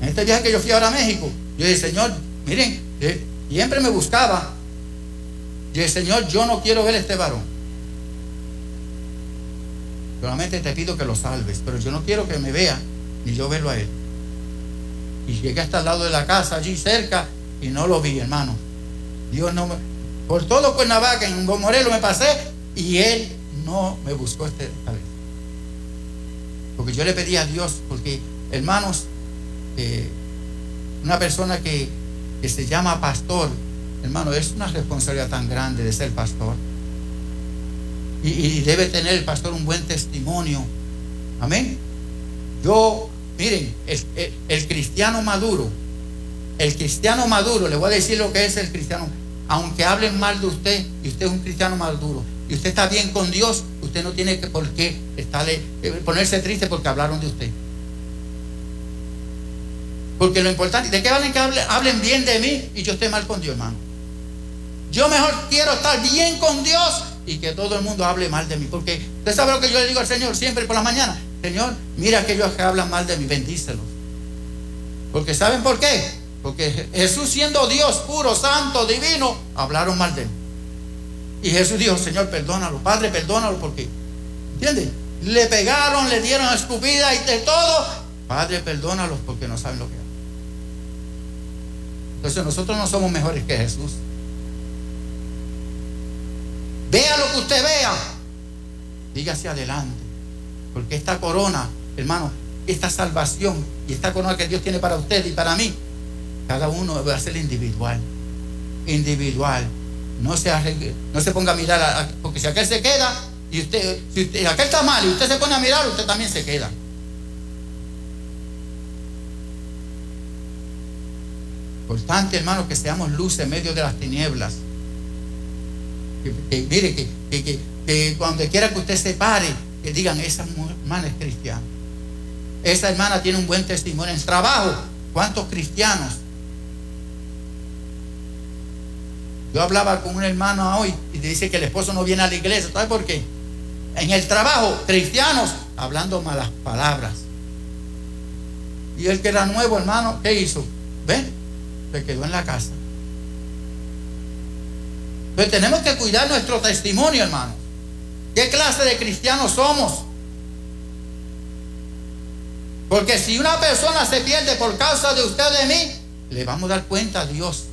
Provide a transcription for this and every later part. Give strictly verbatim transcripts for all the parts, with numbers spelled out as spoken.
En este viaje que yo fui ahora a México, yo dije, Señor, miren, eh, siempre me buscaba. Yo dije, Señor, yo no quiero ver a este varón. Solamente te pido que lo salves, pero yo no quiero que me vea, ni yo verlo a él. Y llegué hasta el lado de la casa, allí cerca, y no lo vi, hermano. Dios no me... Por todo Cuernavaca, en Morelos me pasé, y él no me buscó esta vez. Porque yo le pedí a Dios, porque, hermanos, eh, una persona que, que se llama pastor, hermano, es una responsabilidad tan grande de ser pastor. Y, y debe tener el pastor un buen testimonio. Amén. Yo, miren, el, el, el cristiano maduro, el cristiano maduro, le voy a decir lo que es el cristiano. Aunque hablen mal de usted, y usted es un cristiano maduro, y usted está bien con Dios, usted no tiene que, por qué estarle, ponerse triste porque hablaron de usted. Porque lo importante, ¿de qué valen que hablen, hablen bien de mí y yo esté mal con Dios, hermano? Yo mejor quiero estar bien con Dios y que todo el mundo hable mal de mí. Porque usted sabe lo que yo le digo al Señor siempre por la mañana: Señor, mira aquellos que hablan mal de mí, bendícelos. Porque ¿saben por qué? Porque Jesús, siendo Dios puro, santo, divino, hablaron mal de él. Y Jesús dijo: Señor, perdónalo, Padre, perdónalo, porque, ¿entiendes? Le pegaron, le dieron escupida y de todo. Padre, perdónalos porque no saben lo que hacen. Entonces nosotros no somos mejores que Jesús. Vea lo que usted vea, diga hacia adelante, porque esta corona, hermano, esta salvación y esta corona que Dios tiene para usted y para mí, cada uno va a ser individual, individual. No se, arregle, no se ponga a mirar, a, porque si aquel se queda y usted, si usted, aquel está mal y usted se pone a mirar, usted también se queda. Importante, hermano, que seamos luz en medio de las tinieblas. Que, que mire, que, que, que, que cuando quiera que usted se pare, que digan: esa hermana es cristiana, esa hermana tiene un buen testimonio. En el trabajo, ¿cuántos cristianos? Yo hablaba con un hermano hoy y dice que el esposo no viene a la iglesia. ¿Sabe por qué? En el trabajo, cristianos hablando malas palabras. Y el que era nuevo, hermano, ¿qué hizo? ¿Ven? Se quedó en la casa. Entonces tenemos que cuidar nuestro testimonio, hermanos. ¿Qué clase de cristianos somos? Porque si una persona se pierde por causa de usted, de mí, le vamos a dar cuenta a Dios.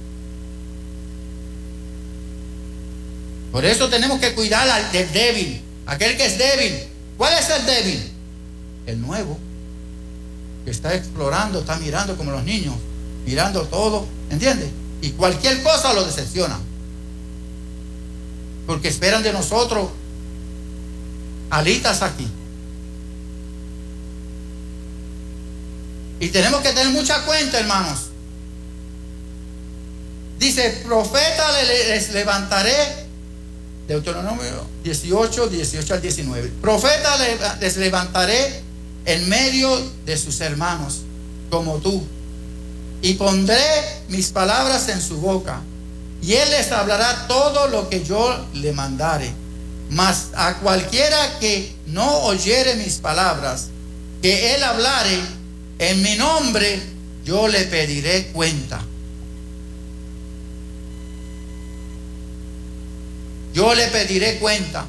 Por eso tenemos que cuidar al del débil, aquel que es débil. ¿Cuál es el débil? El nuevo, que está explorando, está mirando como los niños, mirando todo, ¿entiendes? Y cualquier cosa lo decepciona, porque esperan de nosotros alitas aquí. Y tenemos que tener mucha cuenta, hermanos. Dice: profeta les levantaré. Deuteronomio dieciocho, dieciocho al diecinueve. Profeta les levantaré en medio de sus hermanos, como tú, y pondré mis palabras en su boca, y él les hablará todo lo que yo le mandare. Mas a cualquiera que no oyere mis palabras, que él hablare en mi nombre, yo le pediré cuenta. Yo le pediré cuenta.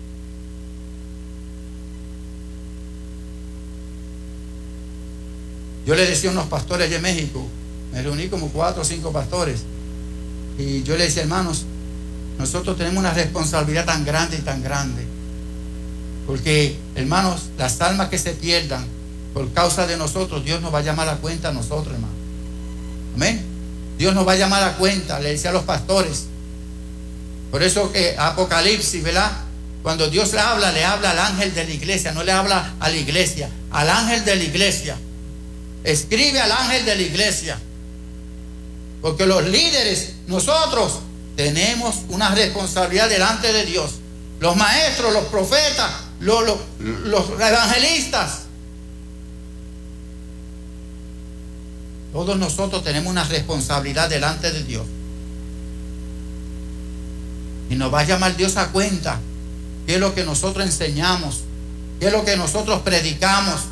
Yo le decía a unos pastores de México, me reuní como cuatro o cinco pastores, y yo le decía: hermanos, nosotros tenemos una responsabilidad tan grande y tan grande, porque, hermanos, las almas que se pierdan por causa de nosotros, Dios nos va a llamar a cuenta a nosotros, hermanos. Amén. Dios nos va a llamar a cuenta, le decía a los pastores. Por eso que Apocalipsis, ¿verdad? Cuando Dios le habla, le habla al ángel de la iglesia, no le habla a la iglesia, al ángel de la iglesia. Escribe al ángel de la iglesia. Porque los líderes, nosotros, tenemos una responsabilidad delante de Dios. Los maestros, los profetas, los, los, los evangelistas. Todos nosotros tenemos una responsabilidad delante de Dios. Y nos va a llamar Dios a cuenta qué es lo que nosotros enseñamos, qué es lo que nosotros predicamos,